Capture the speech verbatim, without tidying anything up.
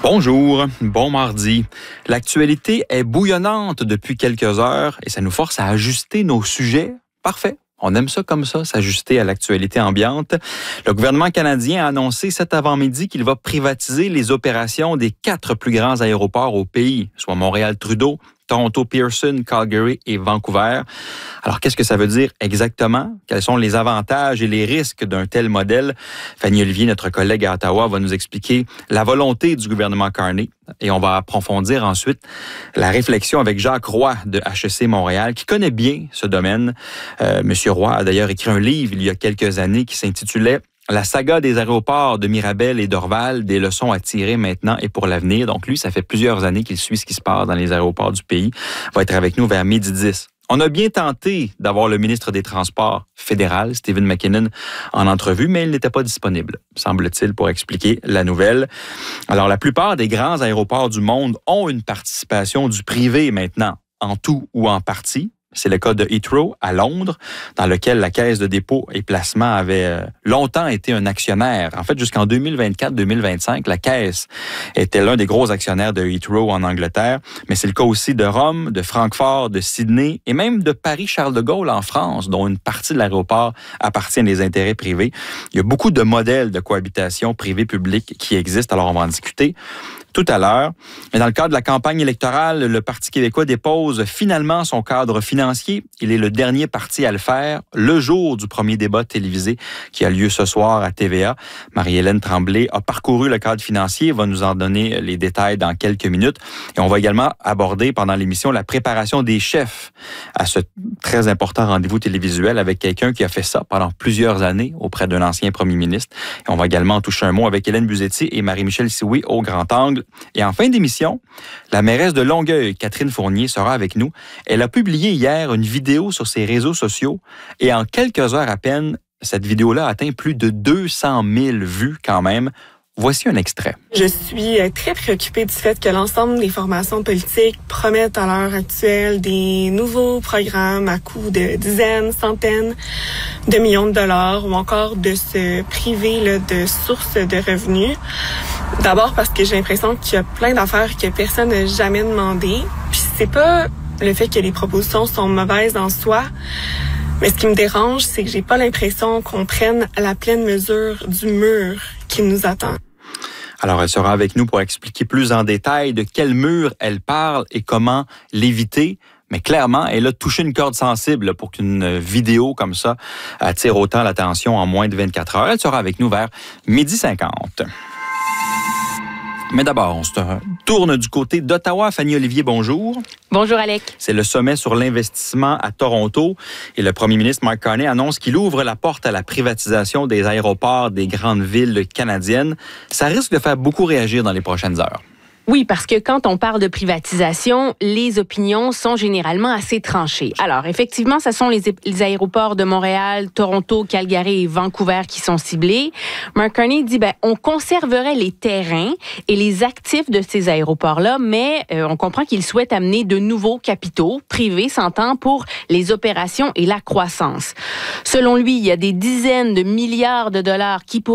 Bonjour, bon mardi. L'actualité est bouillonnante depuis quelques heures et ça nous force à ajuster nos sujets. Parfait. On aime ça comme ça, s'ajuster à l'actualité ambiante. Le gouvernement canadien a annoncé cet avant-midi qu'il va privatiser les opérations des quatre plus grands aéroports au pays, soit Montréal-Trudeau, Toronto Pearson, Calgary et Vancouver. Alors, qu'est-ce que ça veut dire exactement? Quels sont les avantages et les risques d'un tel modèle? Fanny Olivier, notre collègue à Ottawa, va nous expliquer la volonté du gouvernement Carney. Et on va approfondir ensuite la réflexion avec Jacques Roy de H E C Montréal, qui connaît bien ce domaine. Euh, Monsieur Roy a d'ailleurs écrit un livre il y a quelques années qui s'intitulait La saga des aéroports de Mirabel et d'Orval, des leçons à tirer maintenant et pour l'avenir. Donc lui, ça fait plusieurs années qu'il suit ce qui se passe dans les aéroports du pays. Il va être avec nous vers midi dix. On a bien tenté d'avoir le ministre des Transports fédéral, Stephen McKinnon, en entrevue, mais il n'était pas disponible, semble-t-il, pour expliquer la nouvelle. Alors, la plupart des grands aéroports du monde ont une participation du privé maintenant, en tout ou en partie. C'est le cas de Heathrow à Londres, dans lequel la Caisse de dépôt et placement avait longtemps été un actionnaire. En fait, jusqu'en deux mille vingt-quatre deux mille vingt-cinq, la Caisse était l'un des gros actionnaires de Heathrow en Angleterre. Mais c'est le cas aussi de Rome, de Francfort, de Sydney et même de Paris-Charles de Gaulle en France, dont une partie de l'aéroport appartient à des intérêts privés. Il y a beaucoup de modèles de cohabitation privé-public qui existent, alors on va en discuter tout à l'heure. Mais dans le cadre de la campagne électorale, le Parti québécois dépose finalement son cadre financier. Il est le dernier parti à le faire, le jour du premier débat télévisé qui a lieu ce soir à T V A. Marie-Hélène Tremblay a parcouru le cadre financier, va nous en donner les détails dans quelques minutes. Et on va également aborder pendant l'émission la préparation des chefs à ce très important rendez-vous télévisuel avec quelqu'un qui a fait ça pendant plusieurs années auprès d'un ancien premier ministre. Et on va également en toucher un mot avec Hélène Buzetti et Marie-Michel Sioui au Grand Angle. Et en fin d'émission, la mairesse de Longueuil, Catherine Fournier, sera avec nous. Elle a publié hier une vidéo sur ses réseaux sociaux et en quelques heures à peine, cette vidéo-là a atteint plus de deux cent mille vues quand même. Voici un extrait. Je suis très préoccupée du fait que l'ensemble des formations politiques promettent à l'heure actuelle des nouveaux programmes à coût de dizaines, centaines de millions de dollars ou encore de se priver là, de sources de revenus. D'abord parce que j'ai l'impression qu'il y a plein d'affaires que personne n'a jamais demandé. Puis c'est pas le fait que les propositions sont mauvaises en soi, mais ce qui me dérange, c'est que j'ai pas l'impression qu'on prenne la pleine mesure du mur qui nous attend. Alors, elle sera avec nous pour expliquer plus en détail de quel mur elle parle et comment l'éviter. Mais clairement, elle a touché une corde sensible pour qu'une vidéo comme ça attire autant l'attention en moins de vingt-quatre heures. Elle sera avec nous vers midi cinquante. Mais d'abord, on se tourne du côté d'Ottawa. Fanny Olivier, bonjour. Bonjour, Alec. C'est le sommet sur l'investissement à Toronto et le premier ministre Mark Carney annonce qu'il ouvre la porte à la privatisation des aéroports des grandes villes canadiennes. Ça risque de faire beaucoup réagir dans les prochaines heures. Oui, parce que quand on parle de privatisation, les opinions sont généralement assez tranchées. Alors, effectivement, ce sont les, les aéroports de Montréal, Toronto, Calgary et Vancouver qui sont ciblés. Mark Carney dit, ben, on conserverait les terrains et les actifs de ces aéroports-là, mais euh, on comprend qu'il souhaite amener de nouveaux capitaux privés, s'entend, pour les opérations et la croissance. Selon lui, il y a des dizaines de milliards de dollars qui pourraient